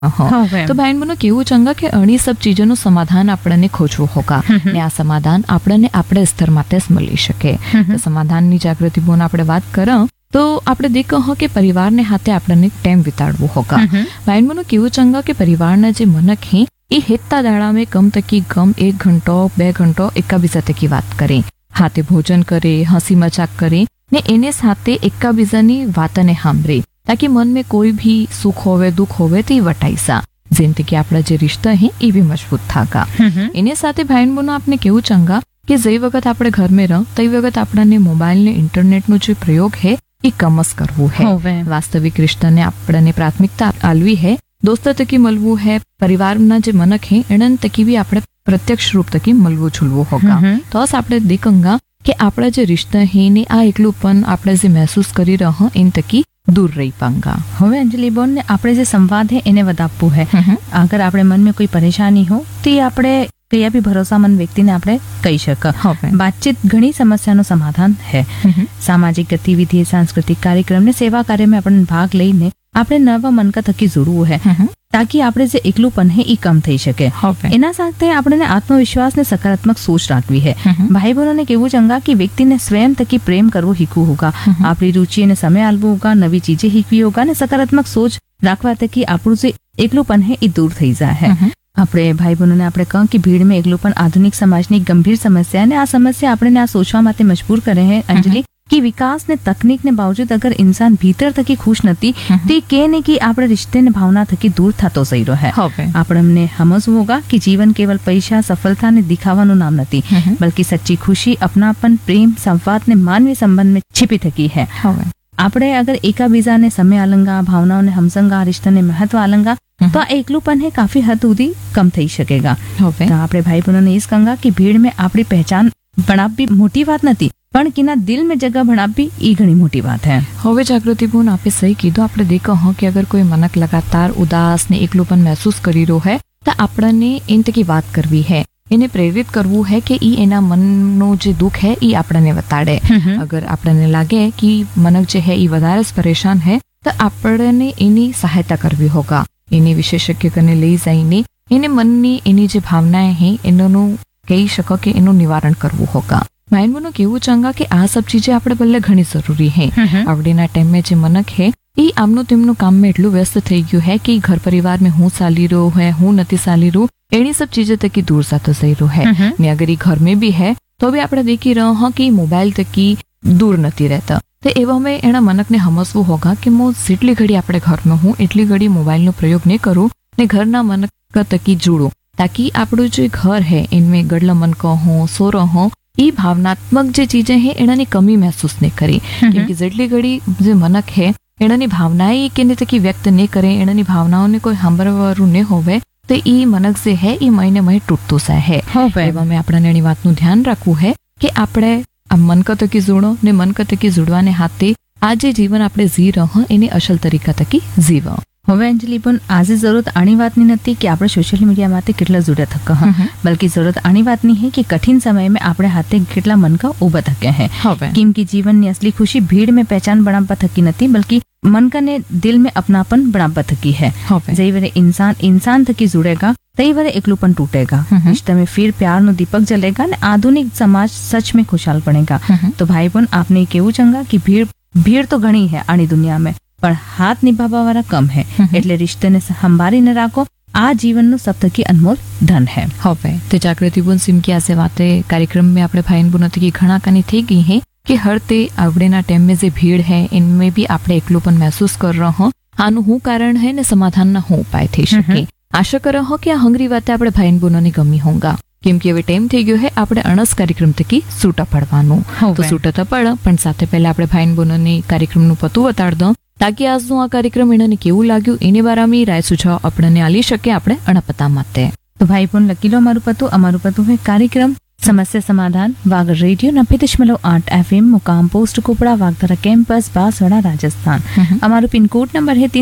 तो बहन बनो केवू चंगा के अणी सब चीजों समाधान आपने खोजवू होगा ने आ समाधान आपने आपणे स्तर माटे ज मळी शके। तो समाधान नी जागृति बोन आपणे वात करा तो आपणे देखो हो के परिवार ने हाथे आपने टाइम बिताड़वू होगा। बहन बनो केवू चंगा के परिवार ना जे मनक है ए हेता दाड़ा में कम तकी कम 1 घंटो 2 घंटो एकाबीजा तकी बात करे, हाथे भोजन करे, हसी मजाक करे ने एने साथे एकाबीजानी वातने सांभळे ताकि मन में कोई भी सुख होवे दुख होवे ते वटाई सा। जिंदगी आपड़ा जे रिश्ता है ये भी मजबूत थागा। एने साथे भाईन बनो आपने केवू चंगा कि जे वक्त आपणे घर में रह तई वक्त आपने मोबाइल ने इंटरनेट नो जो प्रयोग है ये कमस करवू है। वास्तविक रिश्ता ने आपने प्राथमिकता आलवी है, दोस्तों तकी मलवू है, परिवार ना जे मनक है एनन तकी भी आपणे प्रत्यक्ष रूप तकी मलवू झूलवू होगा। तो आपणे देखंगा कि आपड़ा जे रिश्ता है ने आ एकलूपन आपणे जे महसूस करी रह इन तकी दूर रही पांगा। હવે અંજલિ બોન ને આપણે જે સંવાદ है એને વધારવું है। अगर આપણે मन में कोई परेशानी हो तो આપણે કયા બી ભરોસામંદ વ્યક્તિને આપણે કહી શક। बातचीत ઘણી સમસ્યાનો સમાધાન है। સામાજિક ગતિવિધિ सांस्कृतिक कार्यक्रम ने सेवा कार्य में अपन भाग લઈને આપણે નવા મનકા થકી જોડવું है ताकि આપણે જે એકલુપન है એ કમ થઈ શકે। એના સાથે આપણે આત્મવિશ્વાસ ને સકારાત્મક સોચ રાખવી है। ભાઈ બહેનોને કેવું ચંગા कि व्यक्ति ने स्वयं तकी प्रेम करवो हीखવું होगा, આપણી रुचि ने समय आलवू होगा, नवी चीजें हीखवी होगा ने सकारात्मक सोच રાખવા तकी આપણું જે એકલુપન है એ दूर થઈ જાય है। આપણે ભાઈ બહેનોને આપણે કહું कि भीड़ में એકલુપન આધુનિક સમાજની ગંભીર સમસ્યા ને આ સમસ્યા આપણે આ સોચવા માટે મજબૂર કરે है અંજલિ कि विकास ने तकनीक ने बावजूद अगर इंसान भीतर थकी खुश नती तो के ने कि आपणे रिश्ते ने भावना थकी दूर थतो जई रह्यो है। आपणे समझवू होगा कि जीवन केवल पैसा सफलता ने दिखावानुं नाम नथी, बल्कि सच्ची खुशी अपनापन प्रेम संवाद ने मानवीय संबंध में छिपी थकी है। आपणे अगर एकाबीजा ने समय आलंगा, भावनाओं ने हमसंगा, रिश्ते ने महत्व आलंगा तो आ एकलूपन है काफी हद सुधी कम थई सकेगा। तो आपणे भाई बहनों इस कहंगा कि भीड़ में आपणी पहचान बनाववी मोटी बात नथी पण किना दिल में जगह बनावी ई घणी मोटी बात है। હવે જાગૃતિ બોન आपे सही कीधो। आपणे देखो हो कि अगर कोई मनक लगातार उदास ने एकलूपन महसूस करी रह्यो है तो आपणे इन तकी बात करवी है, इन्हें प्रेरित करवू है कि ई एना मननो जे दुख है ई आपणे बताड़े। अगर आपणे लागे कि मनक जे है ई वधारे परेशान है तो आपणे एनी सहायता करवी होगा। एनी विशेषज्ञ कने लई जाईने एने मननी एनी जे भावनाएं है एनोनु कही शको कि एनु निवारण करवू होगा। माइंड बनो केवू चंगा कि आ सब चीजें आपणे बल्ले घणी जरूरी है। आवड़ेना टाइम में जे मनक है ई आमनो तेमनो काम में एटलू व्यस्त થઈ ગયું है कि घर परिवार में हूँ चाली रो है हूँ नती चाली रो एनी सब चीजें तकी दूर जातो जई रो है। ने अगर ई घर में भी है तो भी आपणे देखी रहो हो कि मोबाइल तकी दूर नती रहता। तो एवा में एना मनक ने समझवू होगा कि मो जेटली घड़ी आपणे घर में हूँ एटली घड़ी मोबाइल नो प्रयोग नहीं करूँ ने घरना मनक तकी जुड़ू ताकि आपणो जो घर है इनमें गड़ला मनको हो सोरो हो ई भावनात्मक जे चीजें है एनानी कमी महसूस नहीं करी। क्योंकि जेटली घड़ी जो मनक है एनानी भावनाएं केने तकी व्यक्त नहीं करे, एनानी भावनाओं ने कोई सांभळवारू नहीं होवे तो ई मनक जे है ई महीने महीने तूटतो सा है। एवा में आपणे एनी वातनुं ध्यान राखवू है कि आपणे आ मनक तकी जोड़ो ने मनक तकी जोड़वाने हाथे आ जे जीवन आपणे जी रहो एनी असल तरीका तकी जीवो। હવે અંજલિ પણ આજે જરૂરત આની વાતની નથી कि આપણે સોશિયલ મીડિયા માટે કેટલા જોડ્યા થકા बल्कि जरूरत आनी वातनी है कि कठिन समय में આપણે हाथे કેટલા मनका उभा थके हैं। क्योंकि जीवन ની असली खुशी भीड़ में पहचान बनावा थकी नहीं बल्कि मनका ने दिल में अपनापन बनावा थकी है। जई वरे इंसान थकी जुड़ेगा तई वरे एकलूपन टूटेगा, रिश्ते में फिर प्यार नो दीपक जलेगा ने आधुनिक समाज सच में खुशहाल बनेगा। तो भाई बहन आपने केवू चंगा कि भीड़ तो घणी है आनी दुनिया में पर हाथ निभावा वाला कम है, એટલે रिश्ते ने संभाळीने राखो आ जीवन नो सब थकी अनमोल धन है। હવે तो जागृति बोन सिम की आसे बातें कार्यक्रम में आपणे भाई बहनों की घणा कानी थी गई है कि हर ते आवड़ेना टाइम में जे भीड़ है इनमें भी आपणे एकलूपन महसूस कर रहो हो। आनु हूँ कारण है ने समाधान ना हूँ उपाय थी शके। आशा कर रहो कि आ हंगरी बातें आपणे भाई बहनों ने गमी होगा। કેમકે હવે ટાઈમ થઈ ગયો હે આપણે અણસ કાર્યક્રમ તકી સૂટા પડવાનું। તો સૂટા તો પડ પણ સાથે પહેલા આપણે ભાઈ બહેનોને કાર્યક્રમનું પતું બતાડ દો તાકી આજનું આ કાર્યક્રમ એને કેવું લાગ્યું એની બારામાં રાય સુझाव આપણને આલી શકે આપણે અણપતા માટે। તો ભાઈ બોન લકી લો અમારું પતું है कार्यक्रम समस्या समाधान वागड़ रेडियो 90.8 FM मुकाम पोस्ट कोपड़ा वागधरा कैंपस बांसवाड़ा राजस्थान। हमारो पिन कोड नंबर है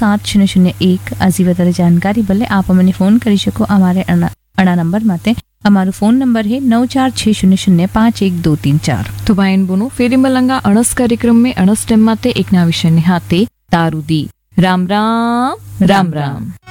327001। अजी वधारे जानकारी बल्ले आप अमने फोन करी शको अमारे अणा नंबर माते। हमारो फोन नंबर है 9460051234। तो भाई बोनो फेरी मलंगा अणस कार्यक्रम में अणस टेम माते एक ना विषय ने हाथे तारुदी। राम राम राम राम।